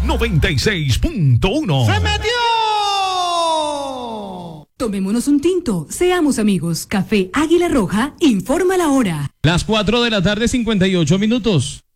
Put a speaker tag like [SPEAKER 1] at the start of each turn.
[SPEAKER 1] 96.1.
[SPEAKER 2] ¡Se metió!
[SPEAKER 3] Tomémonos un tinto, seamos amigos. Café Águila Roja, informa la hora.
[SPEAKER 4] Las 4 de la tarde, 58 minutos.